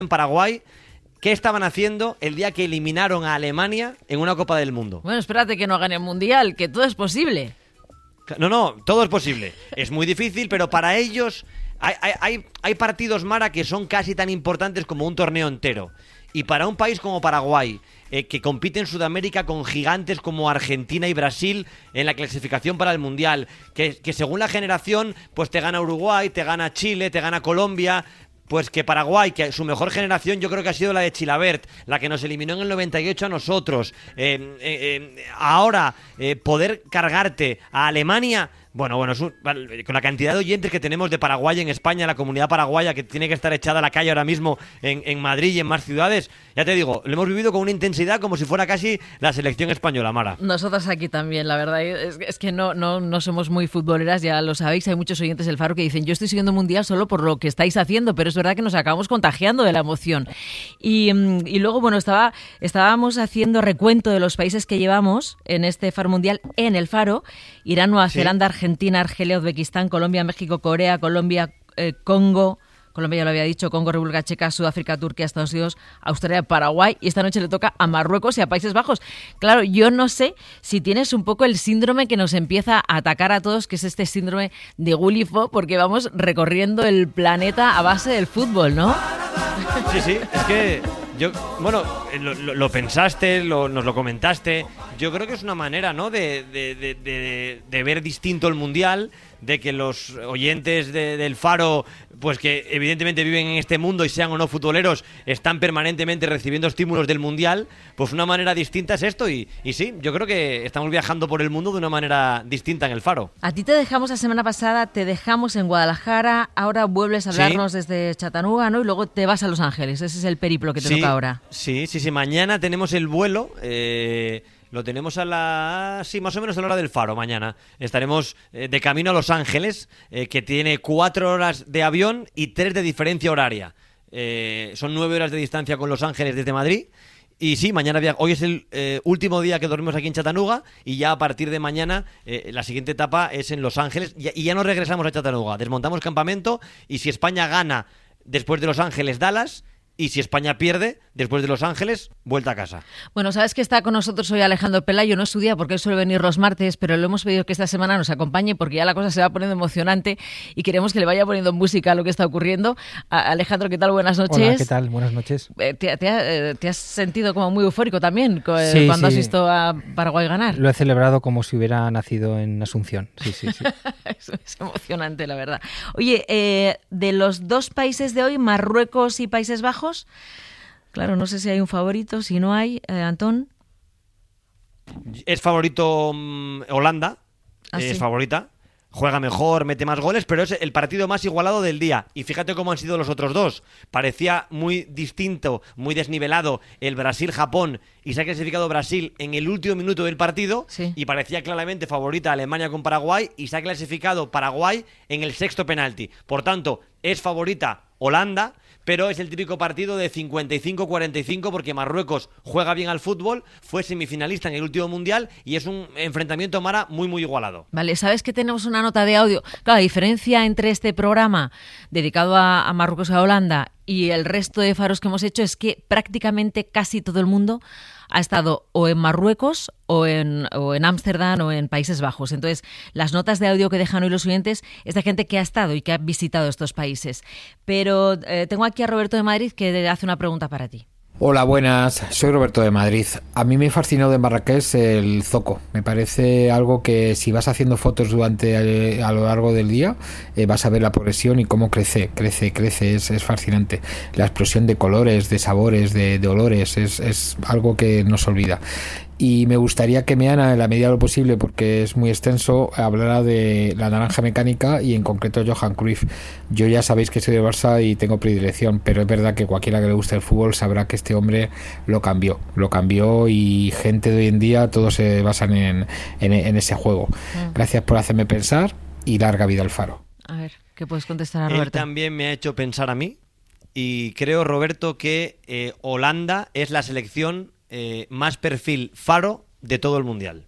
en Paraguay, ¿qué estaban haciendo el día que eliminaron a Alemania en una Copa del Mundo? Bueno, espérate que no gane el Mundial, que todo es posible. No, todo es posible. Es muy difícil, pero para ellos hay partidos, Mara, que son casi tan importantes como un torneo entero. Y para un país como Paraguay, que compite en Sudamérica con gigantes como Argentina y Brasil en la clasificación para el Mundial, que según la generación, pues te gana Uruguay, te gana Chile, te gana Colombia. Pues que Paraguay, que su mejor generación yo creo que ha sido la de Chilavert, la que nos eliminó en el 98 a nosotros. Ahora, poder cargarte a Alemania... Bueno, con la cantidad de oyentes que tenemos de Paraguay en España, la comunidad paraguaya que tiene que estar echada a la calle ahora mismo en Madrid y en más ciudades, ya te digo, lo hemos vivido con una intensidad como si fuera casi la selección española, Mara. Nosotras aquí también, la verdad, es que no somos muy futboleras, ya lo sabéis, hay muchos oyentes del Faro que dicen, yo estoy siguiendo el Mundial solo por lo que estáis haciendo, pero es verdad que nos acabamos contagiando de la emoción. Y luego, bueno, estábamos haciendo recuento de los países que llevamos en este Faro Mundial en el Faro, Irán, Nueva Zelanda, Argentina, Argelia, Uzbekistán, Colombia, México, Corea, Colombia, Congo, Colombia ya lo había dicho, Congo, República Checa, Sudáfrica, Turquía, Estados Unidos, Australia, Paraguay, y esta noche le toca a Marruecos y a Países Bajos. Claro, yo no sé si tienes un poco el síndrome que nos empieza a atacar a todos, que es este síndrome de Gulifo, porque vamos recorriendo el planeta a base del fútbol, ¿no? Sí, es que lo pensaste, nos lo comentaste. Yo creo que es una manera, ¿no?, de ver distinto el Mundial, de que los oyentes del Faro, pues que evidentemente viven en este mundo y sean o no futboleros, están permanentemente recibiendo estímulos del Mundial, pues una manera distinta es esto y sí, yo creo que estamos viajando por el mundo de una manera distinta en el Faro. A ti te dejamos la semana pasada, te dejamos en Guadalajara, ahora vuelves a hablarnos desde Chattanooga, ¿no? Y luego te vas a Los Ángeles, ese es el periplo que te toca ahora. Sí, mañana tenemos el vuelo, lo tenemos más o menos a la hora del Faro mañana. Estaremos de camino a Los Ángeles, que tiene 4 horas de avión y 3 de diferencia horaria. Son 9 horas de distancia con Los Ángeles desde Madrid. Y sí, mañana hoy es el último día que dormimos aquí en Chattanooga y ya a partir de mañana la siguiente etapa es en Los Ángeles y ya nos regresamos a Chattanooga. Desmontamos campamento y si España gana después de Los Ángeles, Dallas... Y si España pierde, después de Los Ángeles, vuelta a casa. Bueno, sabes que está con nosotros hoy Alejandro Pelayo, no es su día porque él suele venir los martes, pero le hemos pedido que esta semana nos acompañe porque ya la cosa se va poniendo emocionante y queremos que le vaya poniendo música a lo que está ocurriendo. Alejandro, ¿qué tal? Buenas noches. Hola, ¿qué tal? Buenas noches. ¿Te has sentido como muy eufórico también cuando has visto a Paraguay ganar? Lo he celebrado como si hubiera nacido en Asunción. Sí. Es emocionante, la verdad. Oye, de los dos países de hoy, Marruecos y Países Bajos, claro, no sé si hay un favorito, si no hay, Antón. Es favorito Holanda, es favorita, juega mejor, mete más goles, pero es el partido más igualado del día. Y fíjate cómo han sido los otros dos. Parecía muy distinto, muy desnivelado el Brasil-Japón y se ha clasificado Brasil en el último minuto del partido y parecía claramente favorita Alemania con Paraguay y se ha clasificado Paraguay en el 6º penalti. Por tanto, es favorita Holanda, pero es el típico partido de 55-45 porque Marruecos juega bien al fútbol, fue semifinalista en el último Mundial y es un enfrentamiento, Mara, muy muy igualado. Vale, ¿sabes que tenemos una nota de audio? Claro, la diferencia entre este programa dedicado a Marruecos y a Holanda y el resto de faros que hemos hecho es que prácticamente casi todo el mundo ha estado o en Marruecos o en Ámsterdam o en Países Bajos. Entonces, las notas de audio que dejan hoy los oyentes es de gente que ha estado y que ha visitado estos países. Pero tengo aquí a Roberto de Madrid que hace una pregunta para ti. Hola, buenas. Soy Roberto de Madrid. A mí me fascinó de Marrakech el zoco. Me parece algo que si vas haciendo fotos a lo largo del día, vas a ver la progresión y cómo crece. Es fascinante. La explosión de colores, de sabores, de olores, es algo que no se olvida. Y me gustaría que Meana, en la medida de lo posible, porque es muy extenso, hablara de la naranja mecánica y en concreto Johan Cruyff. Yo ya sabéis que soy de Barça y tengo predilección, pero es verdad que cualquiera que le guste el fútbol sabrá que este hombre lo cambió y gente de hoy en día todos se basan en ese juego. Gracias por hacerme pensar y larga vida al Faro. A ver, ¿qué puedes contestar a Roberto? Él también me ha hecho pensar a mí y creo, Roberto, que Holanda es la selección más perfil Faro de todo el Mundial.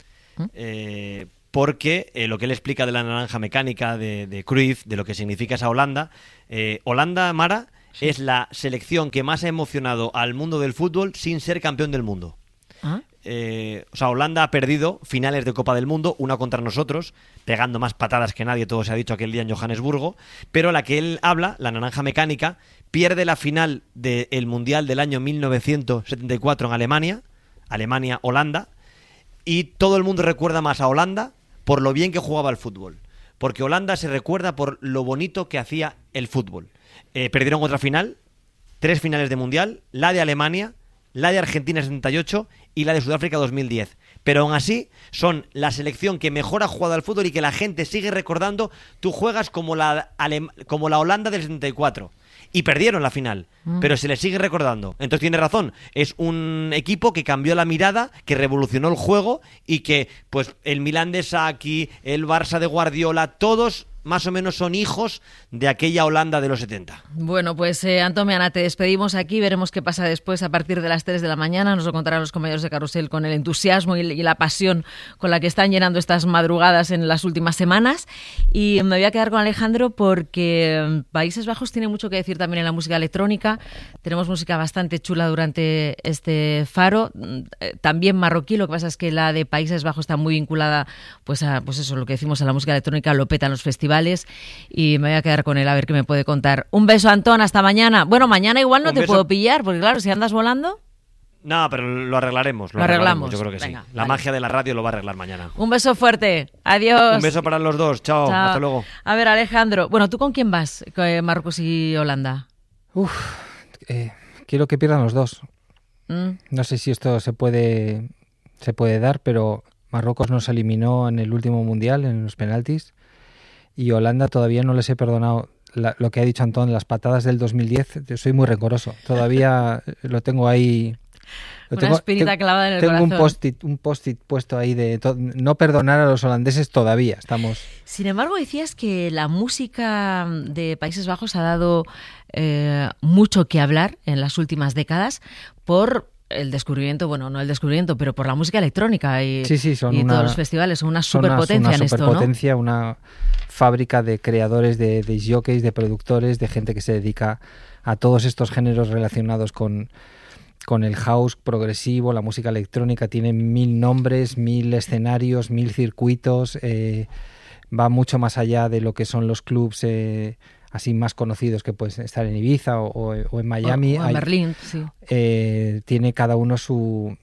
Porque lo que él explica de la naranja mecánica de Cruyff, de lo que significa esa Holanda, Holanda, Mara, es la selección que más ha emocionado al mundo del fútbol sin ser campeón del mundo. ¿Ah? O sea, Holanda ha perdido finales de Copa del Mundo, una contra nosotros, pegando más patadas que nadie, todo se ha dicho aquel día en Johannesburgo, pero la que él habla, la naranja mecánica, pierde la final del Mundial del año 1974 en Alemania, Alemania-Holanda, y todo el mundo recuerda más a Holanda por lo bien que jugaba al fútbol, porque Holanda se recuerda por lo bonito que hacía el fútbol. Perdieron otra final, 3 finales de Mundial, la de Alemania, la de Argentina 78 y la de Sudáfrica 2010. Pero aún así son la selección que mejor ha jugado al fútbol y que la gente sigue recordando. Tú juegas como la Holanda del 74 y perdieron la final, pero se les sigue recordando. Entonces tiene razón, es un equipo que cambió la mirada, que revolucionó el juego y que pues el Milán de Sacchi, el Barça de Guardiola, todos más o menos son hijos de aquella Holanda de los 70. Bueno, pues Antón Meana, te despedimos aquí, veremos qué pasa después a partir de las 3 de la mañana, nos lo contarán los compañeros de Carrusel con el entusiasmo y la pasión con la que están llenando estas madrugadas en las últimas semanas, y me voy a quedar con Alejandro porque Países Bajos tiene mucho que decir también en la música electrónica, tenemos música bastante chula durante este faro, también marroquí, lo que pasa es que la de Países Bajos está muy vinculada pues a pues eso, lo que decimos, a la música electrónica, lo petan los festivales, y me voy a quedar con él a ver qué me puede contar. Un beso, Antón, hasta mañana. Bueno, mañana igual no te puedo pillar, porque claro, si andas volando... No, pero lo arreglamos. Lo arreglamos. Yo creo que venga, sí. La magia de la radio lo va a arreglar mañana. Un beso fuerte. Adiós. Un beso para los dos. Chao. Hasta luego. A ver, Alejandro. Bueno, ¿tú con quién vas? Marruecos y Holanda. Quiero que pierdan los dos. No sé si esto se puede dar, pero Marruecos nos eliminó en el último mundial, en los penaltis. Y Holanda todavía no les he perdonado lo que ha dicho Antón, las patadas del 2010. Soy muy rencoroso. Todavía lo tengo ahí. Una espinita clavada en el corazón. Tengo un post-it puesto ahí de no perdonar a los holandeses todavía. Estamos. Sin embargo, decías que la música de Países Bajos ha dado mucho que hablar en las últimas décadas por el descubrimiento, bueno, no el descubrimiento, pero por la música electrónica y, todos los festivales. Son una superpotencia en esto, ¿no? Una fábrica de creadores, de jockeys, de productores, de gente que se dedica a todos estos géneros relacionados con el house progresivo, la música electrónica. Tiene 1000 nombres, 1000 escenarios, 1000 circuitos. Va mucho más allá de lo que son los clubs así más conocidos, que pueden estar en Ibiza o en Miami. O en Berlín, sí. Tiene cada uno su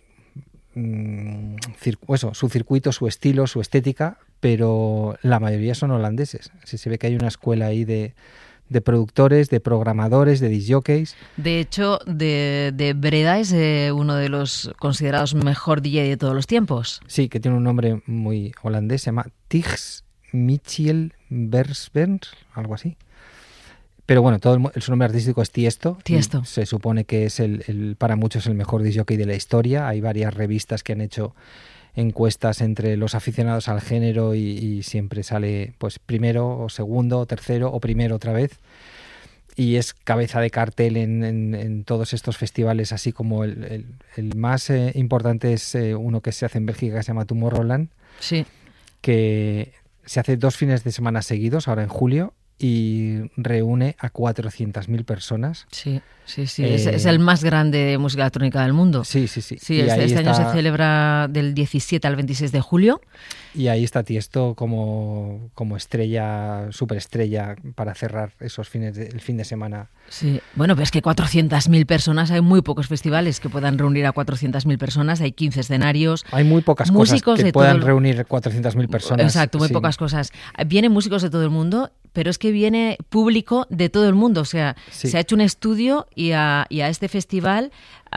circuito, su estilo, su estética, pero la mayoría son holandeses. Se ve que hay una escuela ahí de productores, de programadores, de discjockeys. De hecho, de Breda es uno de los considerados mejor DJ de todos los tiempos. Sí, que tiene un nombre muy holandés, se llama Tigs Michiel Bersberg, algo así. Pero bueno, su nombre artístico es Tiesto. Tiesto. Se supone que es para muchos el mejor discjockey de la historia. Hay varias revistas que han hecho encuestas entre los aficionados al género y siempre sale pues primero o segundo o tercero o primero otra vez. Y es cabeza de cartel en todos estos festivales, así como el más importante es uno que se hace en Bélgica, que se llama Tomorrowland. Sí. Que se hace 2 fines de semana seguidos, ahora en julio, y reúne a 400.000 personas. Sí. Es el más grande de música electrónica del mundo. Sí. Sí, este año se celebra del 17 al 26 de julio. Y ahí está Tiesto como estrella, superestrella, para cerrar el fin de semana. Sí, bueno, pero es que 400.000 personas, hay muy pocos festivales que puedan reunir a 400.000 personas, hay 15 escenarios. Hay muy pocas cosas que puedan reunir 400.000 personas. Exacto, muy pocas cosas. Vienen músicos de todo el mundo, pero es que viene público de todo el mundo. O sea, se ha hecho un estudio y a este festival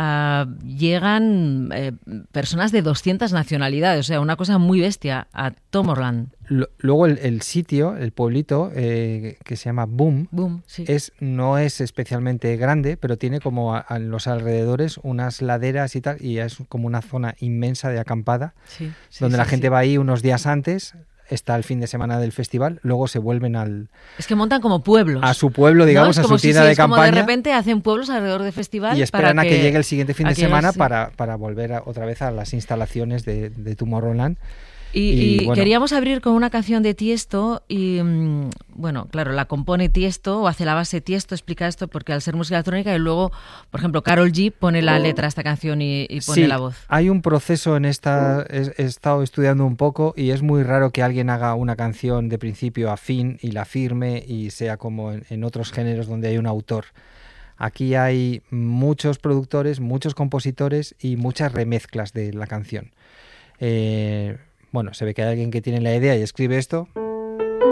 llegan personas de 200 nacionalidades. O sea, una cosa muy bestia, a Tomorrowland. Luego el sitio, el pueblito, que se llama Boom, sí. no es especialmente grande, pero tiene como a los alrededores unas laderas y tal, y es como una zona inmensa de acampada, donde la gente va ahí unos días antes. Está el fin de semana del festival, luego se vuelven Es que montan como pueblos. A su pueblo, digamos, a su tienda de campaña. Como de repente hacen pueblos alrededor del festival. Y esperan a que llegue el siguiente fin de semana para volver otra vez a las instalaciones de Tomorrowland. Y bueno, queríamos abrir con una canción de Tiesto y, bueno, claro, la compone Tiesto o hace la base Tiesto, explica esto porque al ser música electrónica y luego, por ejemplo, Karol G pone la letra a esta canción y pone la voz. Hay un proceso en esta, he estado estudiando un poco y es muy raro que alguien haga una canción de principio a fin y la firme y sea como en otros géneros donde hay un autor. Aquí hay muchos productores, muchos compositores y muchas remezclas de la canción. Bueno, se ve que hay alguien que tiene la idea y escribe esto.